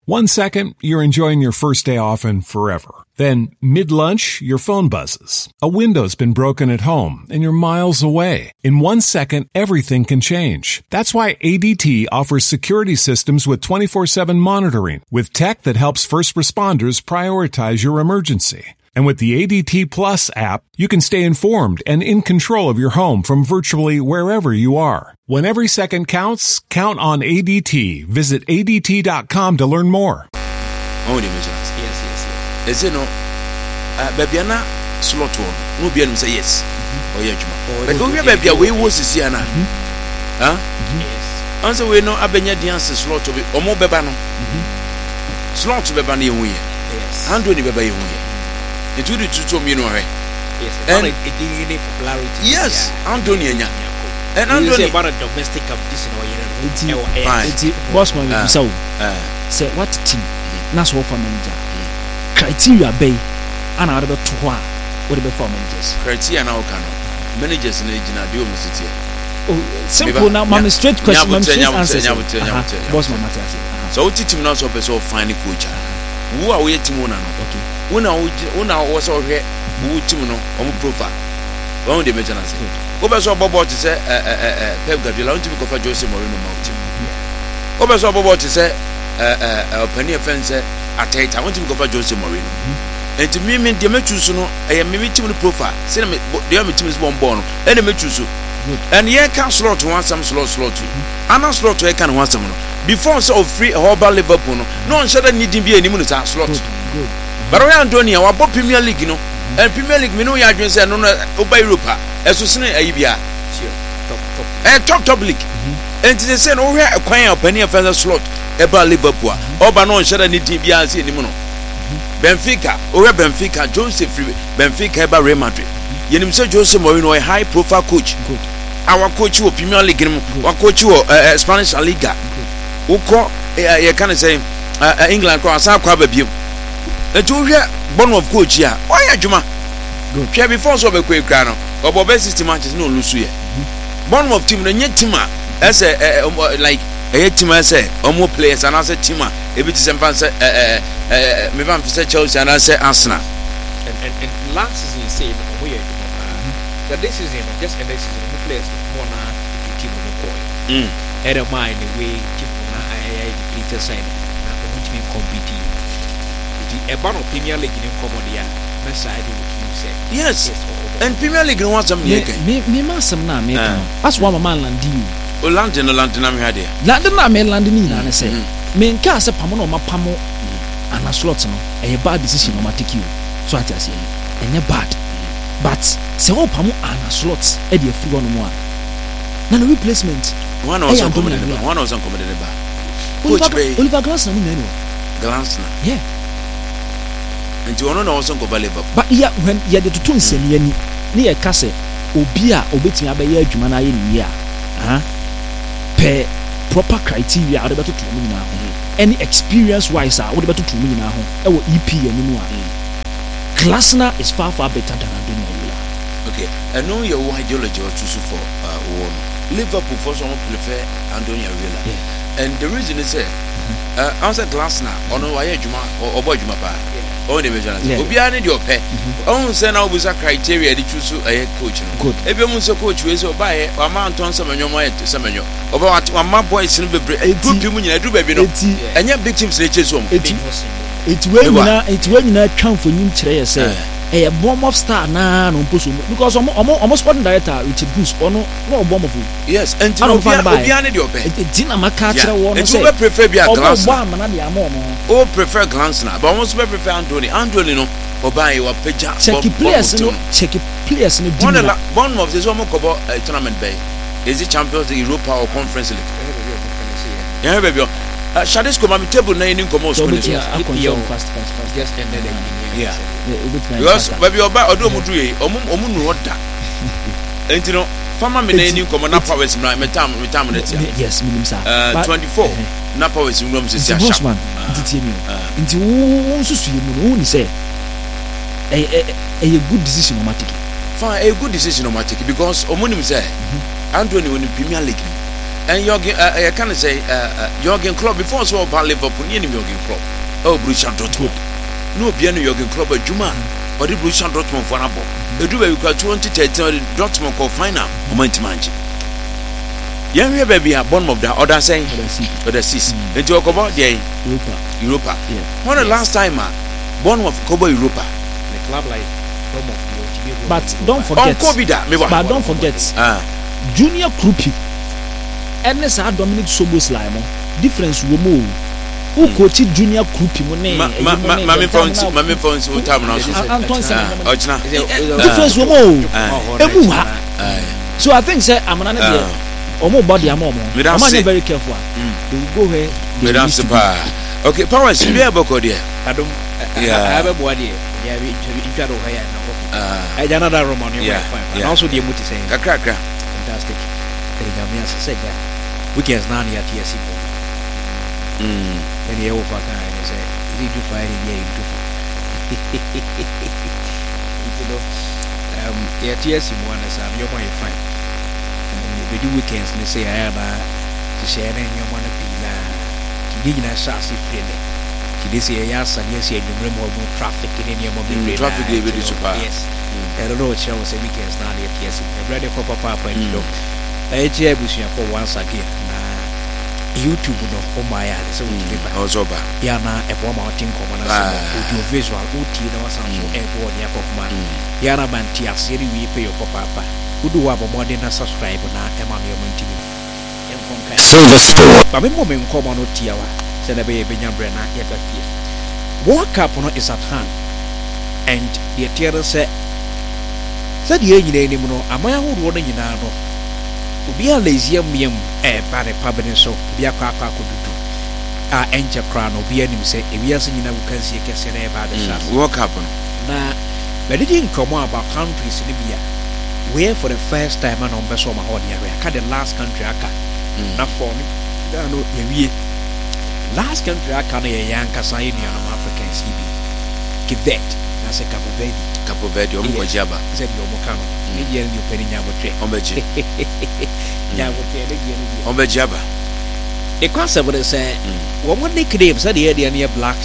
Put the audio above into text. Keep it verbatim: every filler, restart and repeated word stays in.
One second, you're enjoying your first day off and forever. Then, mid-lunch, your phone buzzes. A window's been broken at home, and you're miles away. In one second, everything can change. That's why A D T offers security systems with twenty-four seven monitoring, with tech that helps first responders prioritize your emergency. And with the A D T Plus app, you can stay informed and in control of your home from virtually wherever you are. When every second counts, count on A D T. Visit A D T dot com to learn more. Oh, the yes, yes, yes. Is it no? Baby, na slot one. No, be able to say yes. Oh, yeah, but don't you baby, we was this year now? Huh? Yes. Answer we know Abenya Dian's slot to be or more bebano. Slot to be banny away. Yes. And do the baby away. It would to me, no, right? Yes, and it did popularity. Yes, Antonia. And Antonia about a domestic competition or you Bossman, so say what team? National manager. Criteria bay and out of the two what about for managers? Criteria now can managers in the Dio City. Oh, simple now, my straight question. Bossman Matthias. So, teach him not so best of finding coach. Who are we to Mona? Okay. Una una was all here, who Timono, on profile. One of the mentioners. Oberso Bobo to say, Pep Guardiola, to go for Jose Mourinho Mountain. Oberso Bobo to say, a penny offense at eight. I want to go for Jose Mourinho. And to me, mean Demetriusuno, I am meeting the profile. Send me the other team is one born, and Demetriusu. And yeah, can't slot to one some slot slot to. I'm not slot to a can one some. Before so free a whole Liverpool, no one should need to be any minute slot. Good. But around Donia, our Premier League, you know, and Premier League, we know you are just no over Europa, as we say, Abia, and top top league. And they say, oh, we are acquiring a penny of a slot about Liverpool, or by no should need to be as in the mono. Benfica, or Benfica, Joseph Benfica, about Real Madrid. You know, Jose Mourinho, a high profile coach. Good. Our coach, who Premier League, our coach, who Spanish Liga, who call, you can say, England, cross our crab abuse. And you hear one of coach here. Why are you ma? Good. Before so be quick crano. Or Bobby system matches no lose here. One of team the team as a like a team as a or more players and as a team. If it is a fancy me van say Chelsea and I say Arsenal. And and last season you said we are that this is just and this is the players more na keep on the coin. Mm. Head of mind the way keep on I Peter saying na want to be competing. A ban of Premier League in Comodia, Messiah would say. Yes, and Premier League wants some. Me, me, must some now. That's one man London. Oh, London, London, I'm here. London, I'm in London, and I say, me cast a pamo, my pamo, and a slot, a bad decision on my take you. So I say, and a bad. But say, oh, pamo, and a slot, Eddie, if you want more. None of replacement. One or some comedy, one or some comedy. Oliver Glasner, Glasner, yeah. And you know also go valuable. But yeah, when you had the two send ye near Casse, Obia, obiting Abaya Jumana in year. Huh? Pay proper criteria out about two million. Any experience wise, I would about two million. Our E P anymore. Glasner is far far better than Aduna. Okay, I know your ideology or choose for one. Liverpool for some prefer Antonio Villa. And the reason is uh answer Glasner or no I Juma or Boy Juma. Oh, the measure. Obia need your pay. Oh, send out with a criteria to choose a coach. Good. If you must coach, we so buy a amount on some of your money to some of your about one my boys in the group you mean I do baby. And your big teams let you some. It's when it's when you count for new trays. A bomb of star now on push because almost one director Richard Goose or no no bomb of you. Yes, and to know behind your pay. Dinner Macacha one prefer be a glass one or prefer glance now, but almost prefer Anthony Anthony no or buy your picture. Check players no check players in the one of this almost about a tournament bay. Is it Champions League Europa or Conference League? Yeah, baby. Shadis come on table nine in commerce. Fast, fast, fast. Just ended yeah. Because baby, oba odo mudu e omu omu nu oda. Enti no farmer me na ni komo na powers na me tam me tam net. Yes, minim sir. Uh twenty-four na powers mu no sisi asha. Bossman, ntiti mi. Nti wo susu ye mu no ni say eh eh a good decision on my ticket. Fine, a good decision on my ticket because omu ni say Anthony won the Premier League. and Jurgen, I can say, Jurgen Klopp before so about Liverpool, any Jurgen Klopp. Oh, Borussia Dortmund. No, Biano Jurgen Klopp, but Juma, or the Borussia Dortmund for Abo. The do we got twenty thirteen Dortmund called final, moment manji. Young baby are born of the other saying, or the sis. And talk about the Europa. Europa. When the last time, born of Kobo Europa, the club like. But don't forget, but don't forget, Junior Krupi, and let's add Dominic Sobos Limo. Difference Womo, who coached Junior Krupi, Mammy phones, Mammy phones, who time now. Difference Womo, so I think, sir, I'm an idea. Omo body, I'm very careful. They will go here. Okay, parents, you have a code here. I don't have a body. Yeah, we got over here. I another Roman, yeah, and also the Muti saying, a cracker. Fantastic. Said that weekends now at T S C. Hm, and the over guy say, did you find it? Yeah, you know, um, the T S C one is a your money fine. And we do weekends, and they say, I have to share any your money. He didn't have sassy feeling. He say yes, and yes, you remember traffic in your mobile traffic. Yes, I don't know what shows a weekends now. Yes, ready for Papa and you know, I jab for once again. YouTube, no, oh my, so also, Yana, a warm outing common audio visual, O T, there was some airport, Yakov, Yana Mantia, Siri, we pay your Papa, who do have a more than a subscriber now, Emma, your Monty. Silver store, but a moment common O T. Said a baby Brenna yet a fear. Walk up on is at hand, and the theater said, said the engineer, a man who would in our be a lazy mium, a bad public so be a papa could do. Our enter crown or be any say, if we are seeing a can see a castle about the shop. Walk up now, but it didn't come about countries in Libya, where for the first time I know Besoma ordinary. I cut the last country I cut, not for me. I know we. Last country I can a young Casanian African C B. Quebec, that's a Capo Verde. Capo Verde, Omo Jaba, said Yomocano. Maybe you penny Yabotre. Ombeji. Yabotre. Ombe Jaba. A concept would say, what would they claim? Said the idea near black.